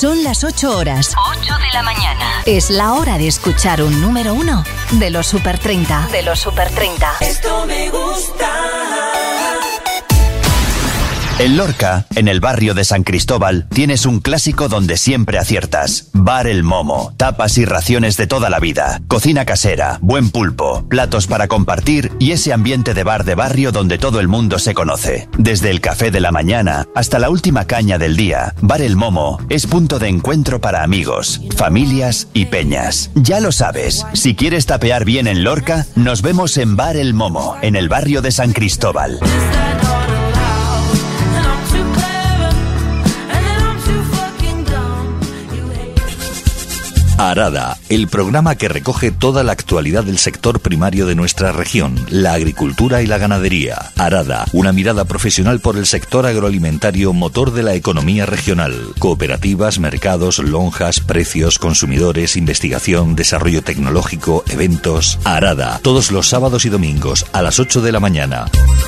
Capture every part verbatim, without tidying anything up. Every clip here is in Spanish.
Son las ocho horas. ocho de la mañana. Es la hora de escuchar un número uno de los Super treinta. De los Super treinta. Esto me gusta. En Lorca, en el barrio de San Cristóbal, tienes un clásico donde siempre aciertas. Bar El Momo, tapas y raciones de toda la vida, cocina casera, buen pulpo, platos para compartir y ese ambiente de bar de barrio donde todo el mundo se conoce. Desde el café de la mañana hasta la última caña del día, Bar El Momo es punto de encuentro para amigos, familias y peñas. Ya lo sabes, si quieres tapear bien en Lorca, nos vemos en Bar El Momo, en el barrio de San Cristóbal. Arada, el programa que recoge toda la actualidad del sector primario de nuestra región, la agricultura y la ganadería. Arada, una mirada profesional por el sector agroalimentario, motor de la economía regional. Cooperativas, mercados, lonjas, precios, consumidores, investigación, desarrollo tecnológico, eventos. Arada, todos los sábados y domingos a las ocho de la mañana.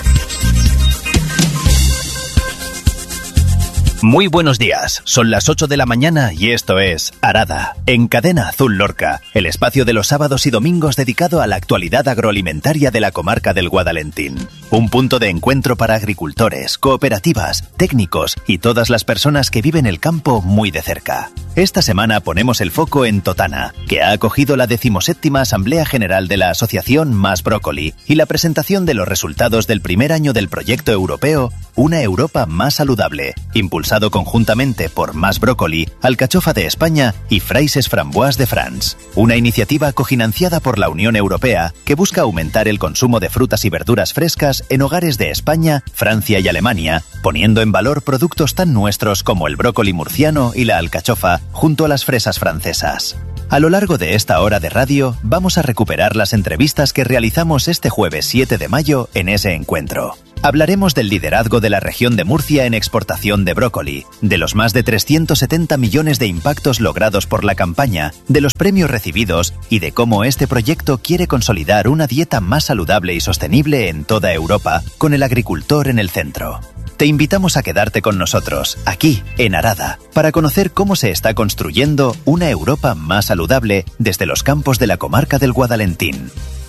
Muy buenos días, son las ocho de la mañana y esto es Arada, en Cadena Azul Lorca, el espacio de los sábados y domingos dedicado a la actualidad agroalimentaria de la comarca del Guadalentín. Un punto de encuentro para agricultores, cooperativas, técnicos y todas las personas que viven el campo muy de cerca. Esta semana ponemos el foco en Totana, que ha acogido la decimoséptima Asamblea General de la Asociación Más Brócoli y la presentación de los resultados del primer año del proyecto europeo Una Europa Más Saludable, impulsado conjuntamente por Más Brócoli, Alcachofa de España y Fraises Framboise de France. Una iniciativa cofinanciada por la Unión Europea que busca aumentar el consumo de frutas y verduras frescas en hogares de España, Francia y Alemania, poniendo en valor productos tan nuestros como el brócoli murciano y la alcachofa, junto a las fresas francesas. A lo largo de esta hora de radio, vamos a recuperar las entrevistas que realizamos este jueves siete de mayo en ese encuentro. Hablaremos del liderazgo de la región de Murcia en exportación de brócoli, de los más de trescientos setenta millones de impactos logrados por la campaña, de los premios recibidos y de cómo este proyecto quiere consolidar una dieta más saludable y sostenible en toda Europa, con el agricultor en el centro. Te invitamos a quedarte con nosotros, aquí, en Arada, para conocer cómo se está construyendo una Europa más saludable desde los campos de la comarca del Guadalentín.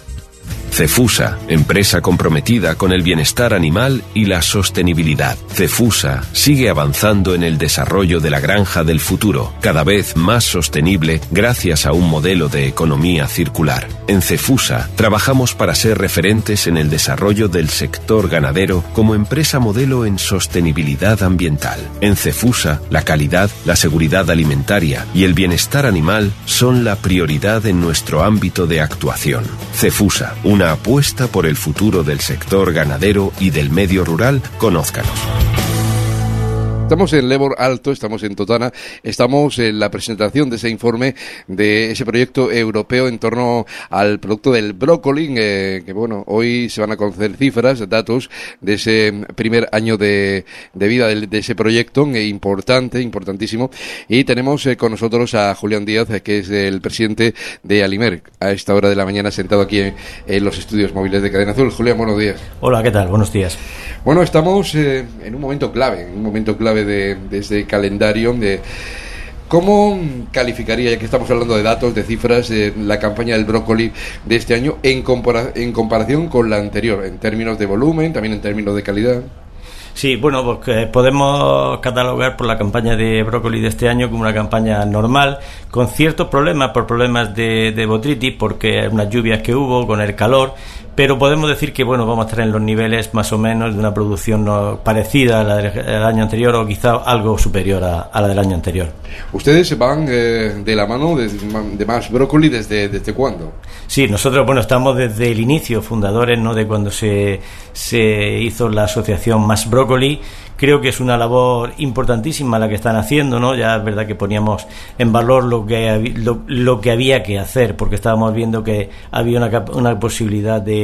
Cefusa, empresa comprometida con el bienestar animal y la sostenibilidad. Cefusa sigue avanzando en el desarrollo de la granja del futuro, cada vez más sostenible gracias a un modelo de economía circular. En Cefusa trabajamos para ser referentes en el desarrollo del sector ganadero como empresa modelo en sostenibilidad ambiental. En Cefusa, la calidad, la seguridad alimentaria y el bienestar animal son la prioridad en nuestro ámbito de actuación. Cefusa, una apuesta por el futuro del sector ganadero y del medio rural. Conózcanos. Estamos en Lebor Alto, estamos en Totana, estamos en la presentación de ese informe, de ese proyecto europeo en torno al producto del brócoli, eh, que bueno, hoy se van a conocer cifras, datos de ese primer año de, de vida de, de ese proyecto, eh, importante, importantísimo, y tenemos eh, con nosotros a Julián Díaz, eh, que es el presidente de Alimer, a esta hora de la mañana sentado aquí en, en los estudios móviles de Cadena Azul. Julián, buenos días. Hola, ¿qué tal? Buenos días. Bueno, estamos eh, en un momento clave, en un momento clave de, de este calendario. De ¿Cómo calificaría, ya que estamos hablando de datos, de cifras, eh, la campaña del brócoli de este año en, compara- en comparación con la anterior, en términos de volumen, también en términos de calidad? Sí, bueno, pues podemos catalogar por la campaña de brócoli de este año como una campaña normal, con ciertos problemas, por problemas de, de botritis, porque unas lluvias que hubo, con el calor, pero podemos decir que bueno, vamos a estar en los niveles más o menos de una producción no, parecida a la del, del año anterior o quizá algo superior a, a la del año anterior. ¿Ustedes van eh, de la mano de, de Más Brócoli desde, desde cuándo? Sí, nosotros bueno estamos desde el inicio, fundadores, ¿no?, de cuando se, se hizo la asociación Más Brócoli. Creo que es una labor importantísima la que están haciendo, ¿no? Ya es verdad que poníamos en valor lo que lo, lo que había que hacer, porque estábamos viendo que había una, una posibilidad de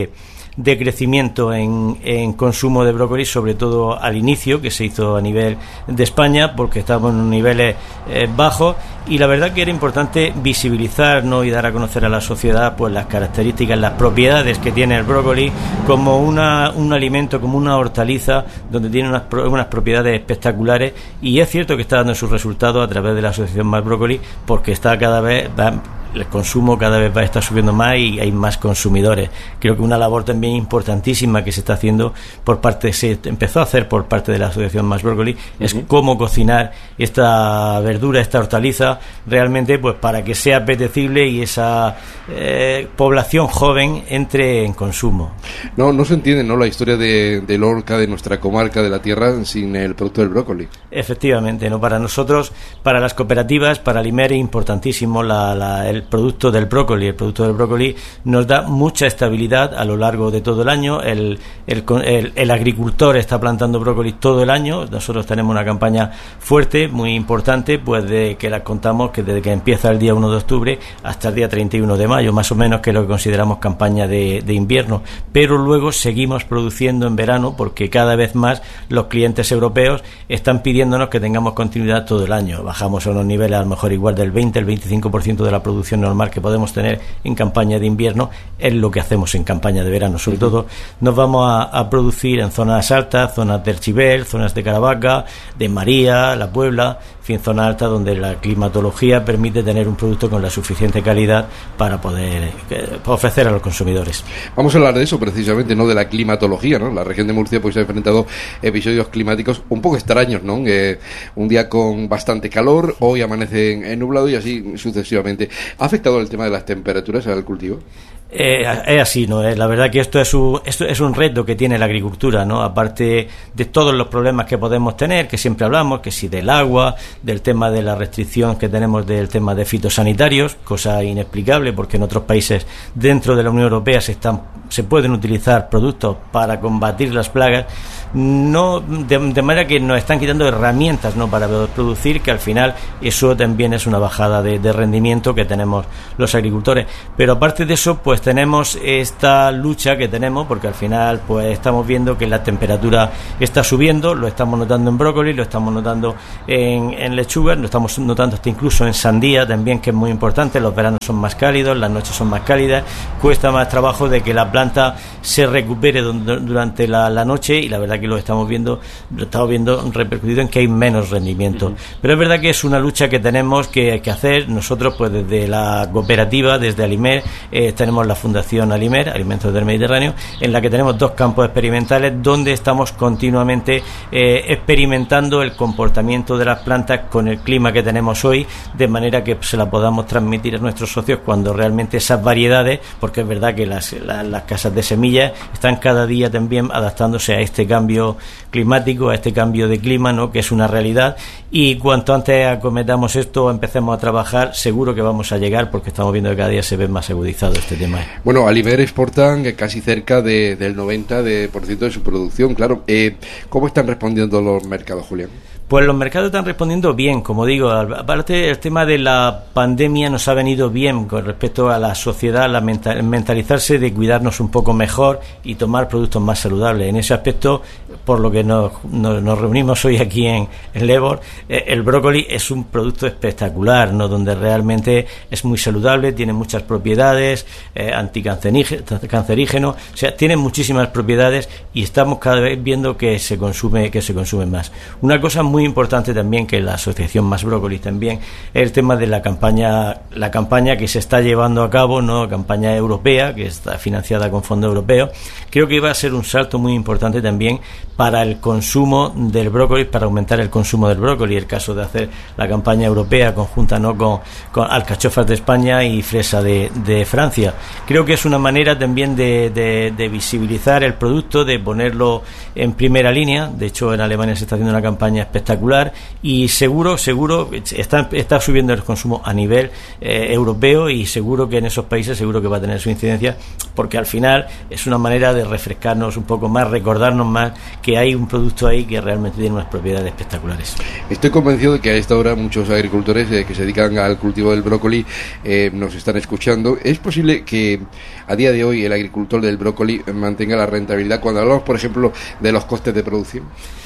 de crecimiento en, en consumo de brócoli, sobre todo al inicio, que se hizo a nivel de España, porque estábamos en niveles eh, bajos, y la verdad que era importante visibilizar, ¿no?, y dar a conocer a la sociedad pues las características, las propiedades que tiene el brócoli como una, un alimento, como una hortaliza, donde tiene unas, unas propiedades espectaculares, y es cierto que está dando sus resultados a través de la asociación Más Brócoli, porque está cada vez... Va, el consumo cada vez va a estar subiendo más y hay más consumidores. Creo que una labor también importantísima que se está haciendo por parte, se empezó a hacer por parte de la asociación Más Brócoli, uh-huh. es cómo cocinar esta verdura, esta hortaliza, realmente pues para que sea apetecible y esa eh, población joven entre en consumo. No, no se entiende, ¿no?, la historia de, de Lorca, de nuestra comarca, de la tierra, sin el producto del brócoli. Efectivamente, ¿no? Para nosotros, para las cooperativas, para Alimer es importantísimo la, la, el producto del brócoli. El producto del brócoli nos da mucha estabilidad a lo largo de todo el año. El, el, el, el agricultor está plantando brócoli todo el año. Nosotros tenemos una campaña fuerte, muy importante, pues de que la contamos que desde que empieza el día uno de octubre hasta el día treinta y uno de mayo, más o menos, que es lo que consideramos campaña de, de invierno. Pero luego seguimos produciendo en verano, porque cada vez más los clientes europeos están pidiéndonos que tengamos continuidad todo el año. Bajamos a unos niveles a lo mejor igual del veinte, el veinticinco por ciento de la producción normal que podemos tener en campaña de invierno, es lo que hacemos en campaña de verano. Sobre todo nos vamos a, a producir en zonas altas, zonas de Archibel, zonas de Caravaca, de María, La Puebla, en fin, zonas altas donde la climatología permite tener un producto con la suficiente calidad para poder eh, ofrecer a los consumidores. Vamos a hablar de eso precisamente, ¿no?, de la climatología, ¿no? La región de Murcia pues se ha enfrentado episodios climáticos un poco extraños, ¿no? Eh, un día con bastante calor, hoy amanece en, en nublado y así sucesivamente. ¿Ha afectado el tema de las temperaturas al cultivo? Eh, es así, ¿no? Eh, la verdad que esto es, un, esto es un reto que tiene la agricultura, ¿no? Aparte de todos los problemas que podemos tener, que siempre hablamos, que si del agua, del tema de la restricción que tenemos del tema de fitosanitarios, cosa inexplicable porque en otros países dentro de la Unión Europea se están, se pueden utilizar productos para combatir las plagas, no de, de manera que nos están quitando herramientas, ¿no?, para producir, que al final eso también es una bajada de, de rendimiento que tenemos los agricultores. Pero aparte de eso, pues tenemos esta lucha que tenemos, porque al final pues estamos viendo que la temperatura está subiendo, lo estamos notando en brócoli, lo estamos notando en, en lechuga, lo estamos notando hasta incluso en sandía también, que es muy importante. Los veranos son más cálidos, las noches son más cálidas, cuesta más trabajo de que la planta se recupere durante la, la noche, y la verdad que lo estamos viendo, lo estamos viendo repercutido en que hay menos rendimiento. Uh-huh. Pero es verdad que es una lucha que tenemos que, que hacer. Nosotros pues desde la cooperativa, desde Alimer, eh, tenemos la Fundación Alimer, Alimentos del Mediterráneo, en la que tenemos dos campos experimentales donde estamos continuamente eh, experimentando el comportamiento de las plantas con el clima que tenemos hoy, de manera que se la podamos transmitir a nuestros socios cuando realmente esas variedades, porque es verdad que las, las, las casas de semillas están cada día también adaptándose a este cambio climático, a este cambio de clima, ¿no?, que es una realidad, y cuanto antes acometamos esto, empecemos a trabajar, seguro que vamos a llegar, porque estamos viendo que cada día se ve más agudizado este tema. Bueno, Alimer exportan casi cerca de, del noventa por ciento de su producción, claro. Eh, ¿Cómo están respondiendo los mercados, Julián? Pues los mercados están respondiendo bien, como digo. Aparte, el tema de la pandemia nos ha venido bien con respecto a la sociedad, la mental, mentalizarse de cuidarnos un poco mejor y tomar productos más saludables. En ese aspecto, por lo que nos, nos, nos reunimos hoy aquí en, en Lebor, eh, el brócoli es un producto espectacular, ¿no?, donde realmente es muy saludable, tiene muchas propiedades, eh, anticancerígeno, o sea, tiene muchísimas propiedades, y estamos cada vez viendo que se consume, que se consume más. Una cosa muy importante también, que la asociación Más Brócoli también, es el tema de la campaña, la campaña que se está llevando a cabo, ¿no?, campaña europea, que está financiada con fondos europeos. Creo que va a ser un salto muy importante también para el consumo del brócoli, para aumentar el consumo del brócoli, el caso de hacer la campaña europea conjunta, ¿no?, con, con alcachofas de España y fresa de, de Francia. Creo que es una manera también de, de, de visibilizar el producto, de ponerlo en primera línea. De hecho, en Alemania se está haciendo una campaña espectacular, y seguro, seguro está, está subiendo el consumo a nivel eh, europeo, y seguro que en esos países seguro que va a tener su incidencia, porque al final es una manera de refrescarnos un poco más, recordarnos más que hay un producto ahí que realmente tiene unas propiedades espectaculares. Estoy convencido de que a esta hora muchos agricultores eh, que se dedican al cultivo del brócoli eh, nos están escuchando. ¿Es posible que a día de hoy el agricultor del brócoli mantenga la rentabilidad cuando hablamos, por ejemplo, de los costes de producción?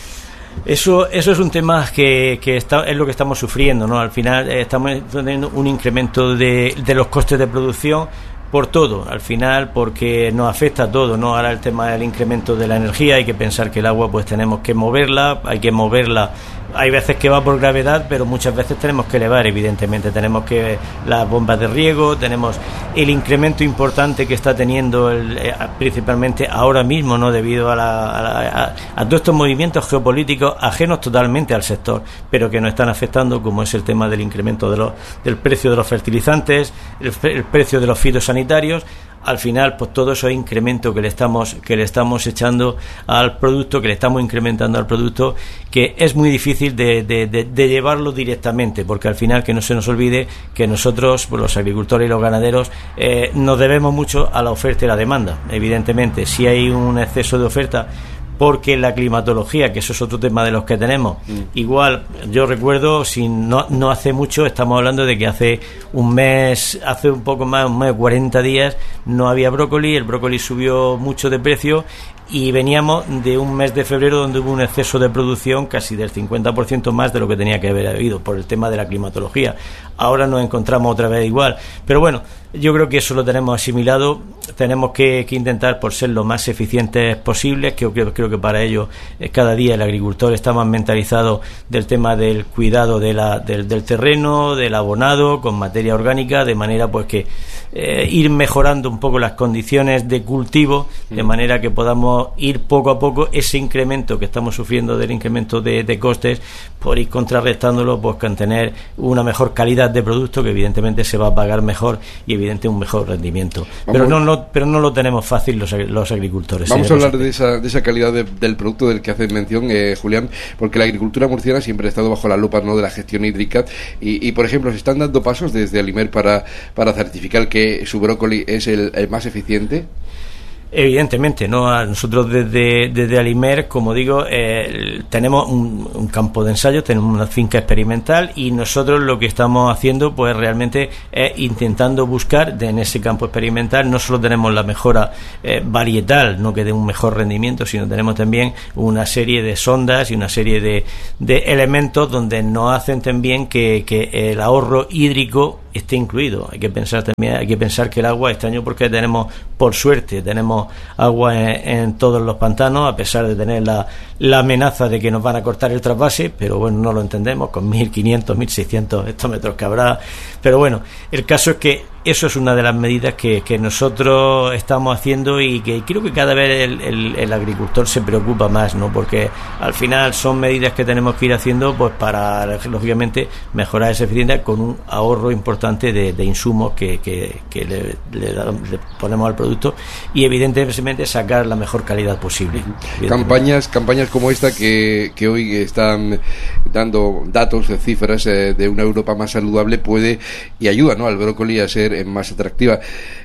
Eso, eso es un tema que, que está, es lo que estamos sufriendo, ¿no? Al final eh, estamos teniendo un incremento de, de los costes de producción por todo, al final, porque nos afecta a todo, ¿no? Ahora el tema del incremento de la energía, hay que pensar que el agua pues tenemos que moverla, hay que moverla, hay veces que va por gravedad, pero muchas veces tenemos que elevar, evidentemente, tenemos que las bombas de riego, tenemos el incremento importante que está teniendo el, eh, principalmente ahora mismo, ¿no? Debido a, la, a, la, a, a todos estos movimientos geopolíticos ajenos totalmente al sector, pero que nos están afectando, como es el tema del incremento de los, del precio de los fertilizantes, el, el precio de los fitosanitarios. Al final, pues todo eso incremento que le estamos que le estamos echando al producto, que le estamos incrementando al producto, que es muy difícil de, de, de, de llevarlo directamente, porque al final, que no se nos olvide que nosotros, pues los agricultores y los ganaderos, eh, nos debemos mucho a la oferta y la demanda. Evidentemente, si hay un exceso de oferta, porque la climatología, que eso es otro tema de los que tenemos, mm. igual yo recuerdo, si no, no hace mucho, estamos hablando de que hace un mes, hace un poco más, un mes, cuarenta días, no había brócoli, el brócoli subió mucho de precio, y veníamos de un mes de febrero donde hubo un exceso de producción casi del cincuenta por ciento más de lo que tenía que haber habido por el tema de la climatología. Ahora nos encontramos otra vez igual, pero bueno, yo creo que eso lo tenemos asimilado. Tenemos que, que intentar por ser lo más eficientes posibles, que creo, creo que para ello eh, cada día el agricultor está más mentalizado del tema del cuidado de la, del, del terreno, del abonado con materia orgánica, de manera pues que eh, ir mejorando un poco las condiciones de cultivo, de manera que podamos ir poco a poco ese incremento que estamos sufriendo del incremento de, de costes, por ir contrarrestándolo pues con tener una mejor calidad de producto, que evidentemente se va a pagar mejor y evidentemente un mejor rendimiento. Vamos, pero no, no pero no lo tenemos fácil los, los agricultores. Vamos ¿eh? a hablar de esa, de esa calidad de, del producto del que haces mención, eh, Julián, porque la agricultura murciana siempre ha estado bajo la lupa, ¿no?, de la gestión hídrica y, y por ejemplo, se están dando pasos desde Alimer para, para certificar que su brócoli es el, el más eficiente. Evidentemente, no. A nosotros desde, desde Alimer, como digo, eh, tenemos un, un campo de ensayo, tenemos una finca experimental y nosotros lo que estamos haciendo, pues realmente es intentando buscar de, en ese campo experimental, no solo tenemos la mejora eh, varietal, no que dé un mejor rendimiento, sino tenemos también una serie de sondas y una serie de, de elementos donde nos hacen también que, que el ahorro hídrico esté incluido. Hay que pensar también, hay que pensar que el agua este año, porque tenemos, por suerte, tenemos agua en, en todos los pantanos, a pesar de tener la, la amenaza de que nos van a cortar el trasvase, pero bueno, no lo entendemos, con mil quinientos, mil seiscientos hectómetros que habrá, pero bueno, el caso es que eso es una de las medidas que, que nosotros estamos haciendo y que creo que cada vez el, el, el agricultor se preocupa más, ¿no? Porque al final son medidas que tenemos que ir haciendo pues para, lógicamente, mejorar esa eficiencia con un ahorro importante de, de insumos que, que, que le, le, le ponemos al producto y evidentemente sacar la mejor calidad posible. Campañas campañas como esta que, que hoy están dando datos, cifras eh, de una Europa más saludable puede y ayuda, ¿no?, al brócoli a ser más atractiva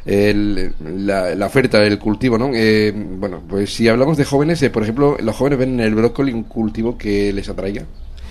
el, la, la oferta del cultivo, ¿no? Eh, bueno, pues si hablamos de jóvenes, eh, por ejemplo, los jóvenes ven en el brócoli un cultivo que les atraiga.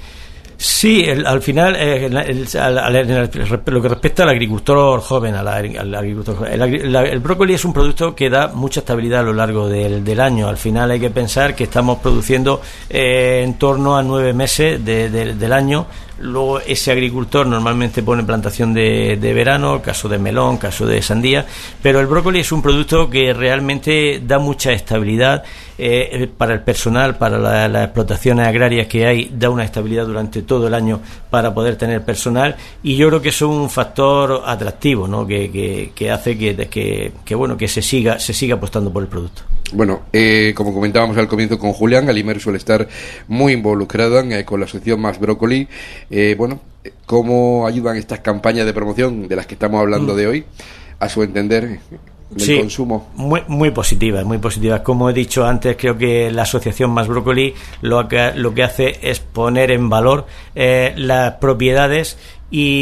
Sí, el, al final, eh, el, el, al, el, lo que respecta al agricultor joven, al, al agricultor el, el, el brócoli es un producto que da mucha estabilidad a lo largo del, del año. Al final hay que pensar que estamos produciendo eh, en torno a nueve meses de, de, del año. Luego ese agricultor normalmente pone plantación de, de verano, caso de melón, caso de sandía, pero el brócoli es un producto que realmente da mucha estabilidad eh, para el personal, para la, las explotaciones agrarias que hay, da una estabilidad durante todo el año para poder tener personal y yo creo que eso es un factor atractivo, ¿no?, que, que, que hace que, que, que bueno que se siga se siga apostando por el producto. Bueno, eh, como comentábamos al comienzo con Julián, Alimer suele estar muy involucrada eh, con la asociación Más Brócoli. Eh, bueno, ¿cómo ayudan estas campañas de promoción de las que estamos hablando mm. de hoy, a su entender, del sí, consumo? Muy, muy positivas, muy positivas. Como he dicho antes, creo que la asociación Más Brócoli lo que, lo que hace es poner en valor eh, las propiedades y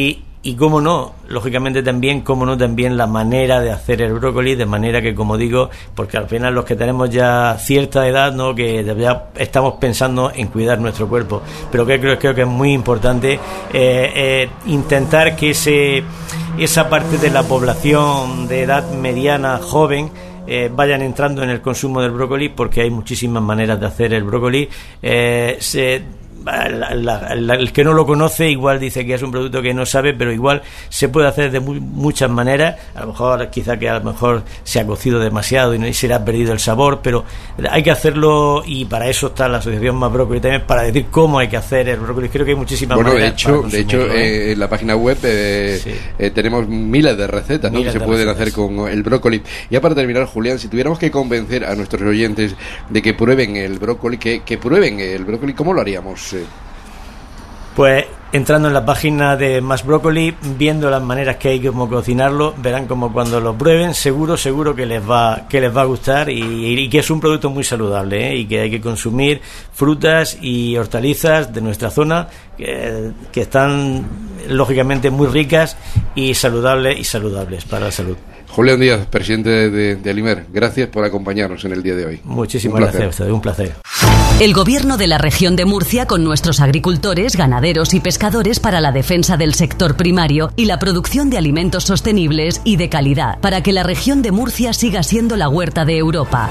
y cómo no, lógicamente también, cómo no también la manera de hacer el brócoli, de manera que, como digo, porque al final los que tenemos ya cierta edad, ¿no?, que ya estamos pensando en cuidar nuestro cuerpo, pero que creo, creo que es muy importante eh, eh, intentar que ese esa parte de la población de edad mediana, joven, Eh, vayan entrando en el consumo del brócoli, porque hay muchísimas maneras de hacer el brócoli. Eh, se, la, la, la, el que no lo conoce igual dice que es un producto que no sabe, pero igual se puede hacer de muy, muchas maneras. A lo mejor, quizá que a lo mejor se ha cocido demasiado y no y se le ha perdido el sabor, pero hay que hacerlo, y para eso está la asociación Más Brócoli también, para decir cómo hay que hacer el brócoli. Creo que hay muchísimas bueno, maneras. Bueno, de hecho, de hecho eh, en la página web eh, sí. eh, tenemos miles de recetas, ¿no?, miles que se pueden recetas. hacer con el brócoli. Ya para terminar, Julián, si tuviéramos que convencer a nuestros oyentes de que prueben el brócoli, que, que prueben el brócoli, ¿cómo lo haríamos? Eh? Pues entrando en la página de Más Brócoli, viendo las maneras que hay como cocinarlo, verán como cuando lo prueben, seguro, seguro que les va, que les va a gustar, y, y que es un producto muy saludable, ¿eh? Y que hay que consumir frutas y hortalizas de nuestra zona que, que están lógicamente muy ricas y saludables y saludables para la salud. Julián Díaz, presidente de, de Alimer, gracias por acompañarnos en el día de hoy. Muchísimas gracias a usted, un placer. El Gobierno de la región de Murcia, con nuestros agricultores, ganaderos y pescadores, para la defensa del sector primario y la producción de alimentos sostenibles y de calidad, para que la región de Murcia siga siendo la huerta de Europa.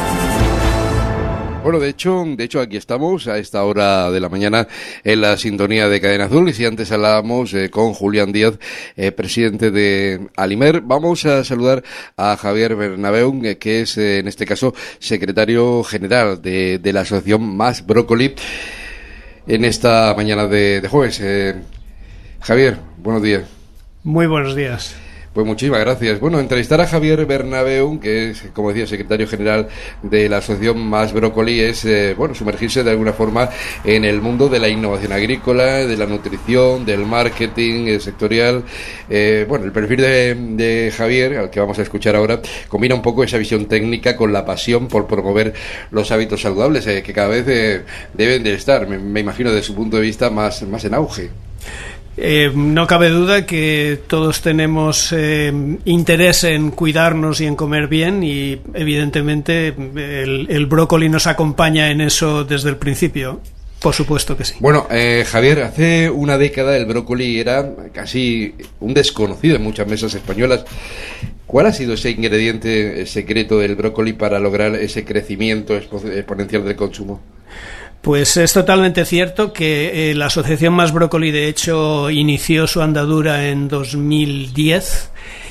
Bueno, de hecho, de hecho aquí estamos a esta hora de la mañana en la sintonía de Cadena Azul, y si antes hablábamos eh, con Julián Díaz, eh, presidente de Alimer, vamos a saludar a Javier Bernabeu, eh, que es eh, en este caso secretario general de, de la asociación Más Brócoli, en esta mañana de, de jueves. Eh, Javier, buenos días. Muy buenos días. Pues muchísimas gracias. Bueno, entrevistar a Javier Bernabeu, que es, como decía, secretario general de la asociación Más Brócoli, es, eh, bueno, sumergirse de alguna forma en el mundo de la innovación agrícola, de la nutrición, del marketing eh, sectorial. Eh, bueno, el perfil de, de Javier, al que vamos a escuchar ahora, combina un poco esa visión técnica con la pasión por promover los hábitos saludables, eh, que cada vez eh, deben de estar, me, me imagino, desde su punto de vista, más, más en auge. Eh, no cabe duda que todos tenemos eh, interés en cuidarnos y en comer bien, y evidentemente el, el brócoli nos acompaña en eso desde el principio. Por supuesto que sí. Bueno, eh, Javier, hace una década el brócoli era casi un desconocido en muchas mesas españolas. ¿Cuál ha sido ese ingrediente secreto del brócoli para lograr ese crecimiento exponencial del consumo? Pues es totalmente cierto que eh, la asociación Más Brócoli, de hecho, inició su andadura en dos mil diez